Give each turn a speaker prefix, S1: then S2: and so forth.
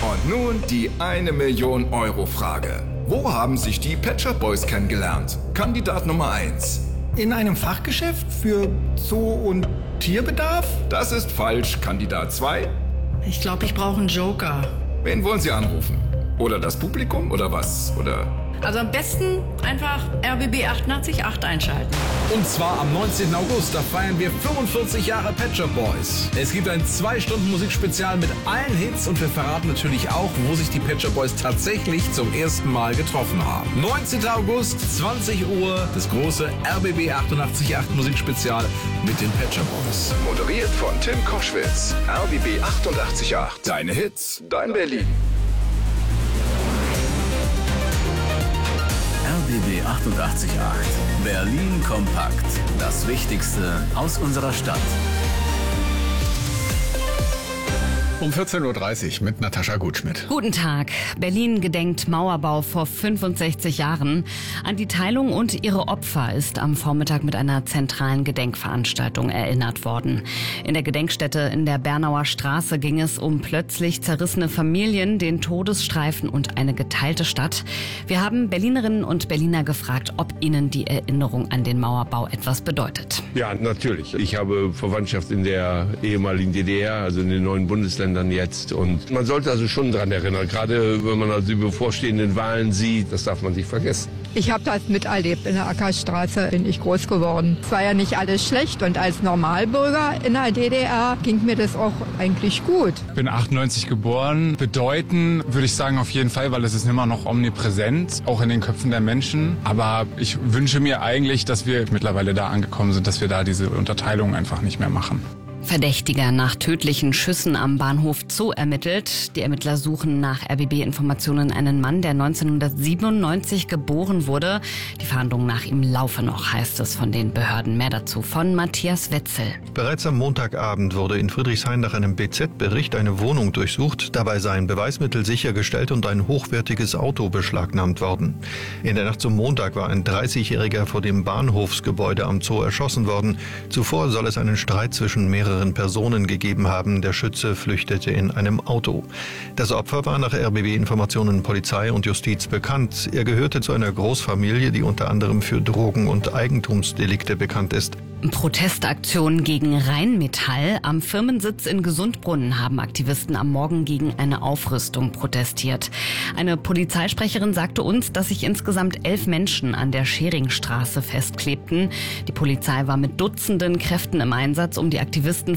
S1: Und nun die 1 Million-Euro-Frage. Wo haben sich die Pet Shop Boys kennengelernt? Kandidat Nummer 1.
S2: In einem Fachgeschäft für Zoo- und Tierbedarf?
S1: Das ist falsch. Kandidat 2.
S3: Ich glaube, ich brauche einen Joker.
S1: Wen wollen Sie anrufen? Oder das Publikum oder was? Oder...
S3: Also am besten einfach RBB 88.8 einschalten.
S4: Und zwar am 19. August, da feiern wir 45 Jahre Pet Shop Boys. Es gibt ein 2-Stunden-Musikspezial mit allen Hits und wir verraten natürlich auch, wo sich die Pet Shop Boys tatsächlich zum ersten Mal getroffen haben. 19. August, 20 Uhr, das große RBB 88.8 Musikspezial mit den Pet Shop Boys.
S1: Moderiert von Tim Koschwitz. RBB 88.8. Deine Hits, dein Berlin.
S5: RBB 88.8. Berlin kompakt. Das Wichtigste aus unserer Stadt.
S6: Um 14.30 Uhr mit Natascha Gutschmidt.
S7: Guten Tag. Berlin gedenkt Mauerbau vor 65 Jahren. An die Teilung und ihre Opfer ist am Vormittag mit einer zentralen Gedenkveranstaltung erinnert worden. In der Gedenkstätte in der Bernauer Straße ging es um plötzlich zerrissene Familien, den Todesstreifen und eine geteilte Stadt. Wir haben Berlinerinnen und Berliner gefragt, ob ihnen die Erinnerung an den Mauerbau etwas bedeutet.
S8: Ja, natürlich. Ich habe Verwandtschaft in der ehemaligen DDR, also in den neuen Bundesländern jetzt. Und man sollte also schon daran erinnern, gerade wenn man also die bevorstehenden Wahlen sieht, das darf man nicht vergessen.
S9: Ich habe das miterlebt. In der Ackerstraße bin ich groß geworden. Es war ja nicht alles schlecht und als Normalbürger in der DDR ging mir das auch eigentlich gut.
S10: Ich bin 98 geboren. Bedeuten würde ich sagen auf jeden Fall, weil es ist immer noch omnipräsent, auch in den Köpfen der Menschen. Aber ich wünsche mir eigentlich, dass wir mittlerweile da angekommen sind, dass wir da diese Unterteilung einfach nicht mehr machen.
S7: Verdächtiger nach tödlichen Schüssen am Bahnhof Zoo ermittelt. Die Ermittler suchen nach RBB-Informationen einen Mann, der 1997 geboren wurde. Die Fahndung nach ihm laufe noch, heißt es von den Behörden. Mehr dazu von Matthias Wetzel.
S11: Bereits am Montagabend wurde in Friedrichshain nach einem BZ-Bericht eine Wohnung durchsucht. Dabei seien Beweismittel sichergestellt und ein hochwertiges Auto beschlagnahmt worden. In der Nacht zum Montag war ein 30-Jähriger vor dem Bahnhofsgebäude am Zoo erschossen worden. Zuvor soll es einen Streit zwischen mehreren Personen gegeben haben. Der Schütze flüchtete in einem Auto. Das Opfer war nach RBB-Informationen Polizei und Justiz bekannt. Er gehörte zu einer Großfamilie, die unter anderem für Drogen- und Eigentumsdelikte bekannt ist.
S7: Protestaktion gegen Rheinmetall. Am Firmensitz in Gesundbrunnen haben Aktivisten am Morgen gegen eine Aufrüstung protestiert. Eine Polizeisprecherin sagte uns, dass sich insgesamt 11 Menschen an der Scheringstraße festklebten. Die Polizei war mit Dutzenden Kräften im Einsatz, um die Aktivisten